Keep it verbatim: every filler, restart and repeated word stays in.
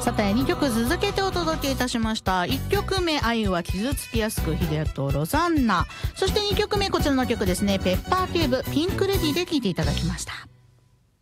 さてにきょく続けてお届けいたしました。いっきょくめ愛は傷つきやすくヒデとロザンナ、そしてにきょくめこちらの曲ですね、ペッパーキューブピンクレディで聴いていただきました。